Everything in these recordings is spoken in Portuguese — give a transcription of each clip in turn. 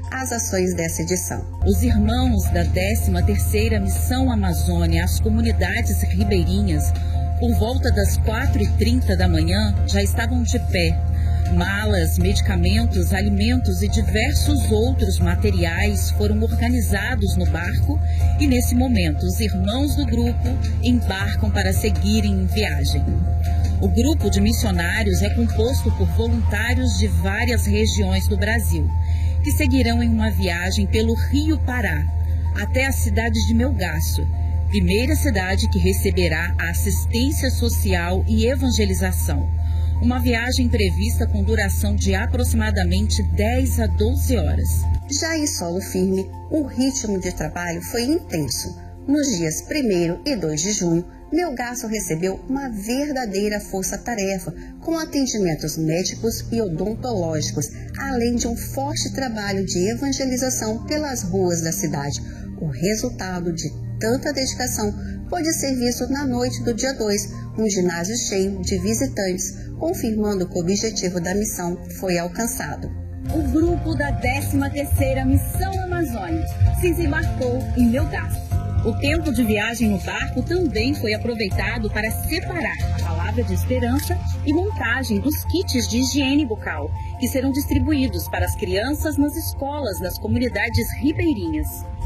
as ações dessa edição. Os irmãos da 13ª Missão Amazônia às comunidades ribeirinhas, por volta das 4h30 da manhã, já estavam de pé. Malas, medicamentos, alimentos e diversos outros materiais foram organizados no barco e, nesse momento, os irmãos do grupo embarcam para seguirem em viagem. O grupo de missionários é composto por voluntários de várias regiões do Brasil, que seguirão em uma viagem pelo Rio Pará, até a cidade de Melgaço, primeira cidade que receberá a assistência social e evangelização. Uma viagem prevista com duração de aproximadamente 10 a 12 horas. Já em solo firme, o ritmo de trabalho foi intenso. Nos dias 1º e 2 de junho, Melgaço recebeu uma verdadeira força-tarefa, com atendimentos médicos e odontológicos, além de um forte trabalho de evangelização pelas ruas da cidade. O resultado de tanta dedicação pode ser visto na noite do dia 2, um ginásio cheio de visitantes, confirmando que o objetivo da missão foi alcançado. O grupo da 13ª Missão Amazônia se desembarcou em Melgaço. O tempo de viagem no barco também foi aproveitado para separar a palavra de esperança e montagem dos kits de higiene bucal, que serão distribuídos para as crianças nas escolas das comunidades ribeirinhas.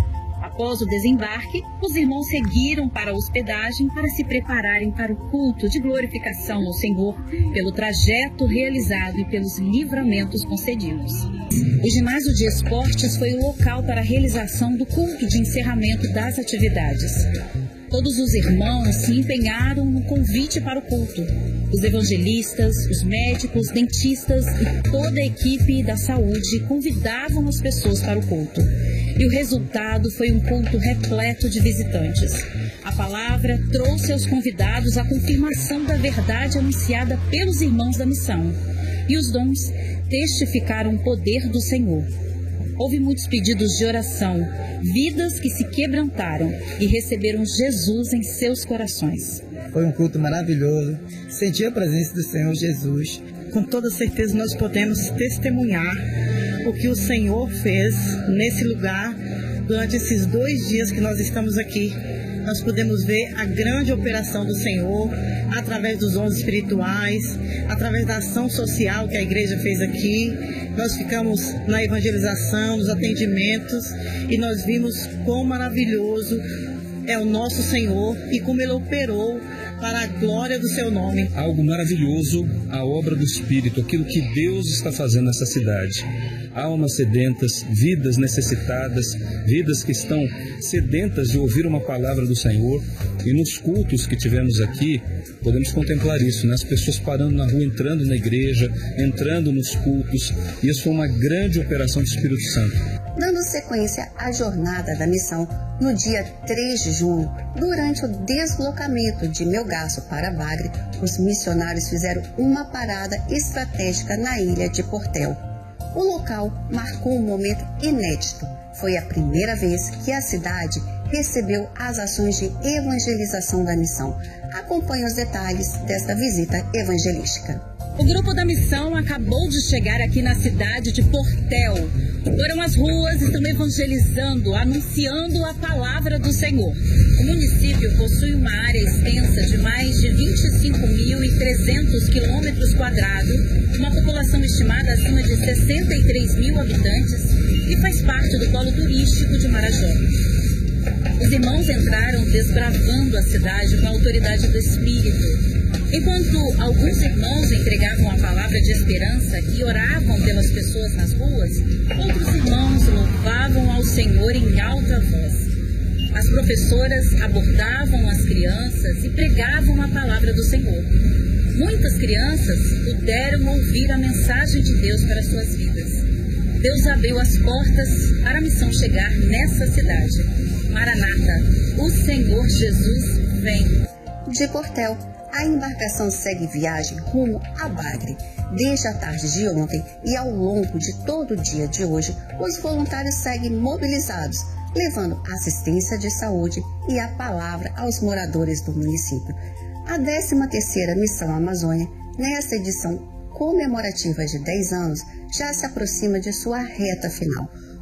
Após o desembarque, os irmãos seguiram para a hospedagem para se prepararem para o culto de glorificação ao Senhor, pelo trajeto realizado e pelos livramentos concedidos. O ginásio de esportes foi o local para a realização do culto de encerramento das atividades. Todos os irmãos se empenharam no convite para o culto. Os evangelistas, os médicos, dentistas e toda a equipe da saúde convidavam as pessoas para o culto. E o resultado foi um culto repleto de visitantes. A palavra trouxe aos convidados a confirmação da verdade anunciada pelos irmãos da missão. E os dons testificaram o poder do Senhor. Houve muitos pedidos de oração, vidas que se quebrantaram e receberam Jesus em seus corações. Foi um culto maravilhoso, senti a presença do Senhor Jesus. Com toda certeza nós podemos testemunhar o que o Senhor fez nesse lugar durante esses 2 dias que nós estamos aqui. Nós podemos ver a grande operação do Senhor através dos dons espirituais, através da ação social que a igreja fez aqui. Nós ficamos na evangelização, nos atendimentos e nós vimos quão maravilhoso é o nosso Senhor e como Ele operou para a glória do seu nome. Algo maravilhoso, a obra do Espírito, aquilo que Deus está fazendo nessa cidade. Almas sedentas, vidas necessitadas, vidas que estão sedentas de ouvir uma palavra do Senhor. E nos cultos que tivemos aqui, podemos contemplar isso, né? As pessoas parando na rua, entrando na igreja, entrando nos cultos. E isso foi uma grande operação do Espírito Santo. Dando sequência à jornada da missão, no dia 3 de junho, durante o deslocamento de Melgaço para Bagre, os missionários fizeram uma parada estratégica na ilha de Portel. O local marcou um momento inédito. Foi a primeira vez que a cidade recebeu as ações de evangelização da missão. Acompanhe os detalhes desta visita evangelística. O grupo da missão acabou de chegar aqui na cidade de Portel. Foram às ruas, estão evangelizando, anunciando a palavra do Senhor. O município possui uma área extensa de mais de 25.300 quilômetros quadrados, uma população estimada acima de 63 mil habitantes e faz parte do polo turístico de Marajó. Os irmãos entraram desbravando a cidade com a autoridade do Espírito. Enquanto alguns irmãos entregavam a palavra de esperança e oravam pelas pessoas nas ruas, outros irmãos louvavam ao Senhor em alta voz. As professoras abordavam as crianças e pregavam a palavra do Senhor. Muitas crianças puderam ouvir a mensagem de Deus para suas vidas. Deus abriu as portas para a missão chegar nessa cidade. Maranata, o Senhor Jesus vem. De Portel, a embarcação segue viagem rumo a Bagre. Desde a tarde de ontem e ao longo de todo o dia de hoje, os voluntários seguem mobilizados, levando assistência de saúde e a palavra aos moradores do município. A 13ª Missão Amazônia, nesta edição comemorativa de 10 anos, já se aproxima de sua reta final.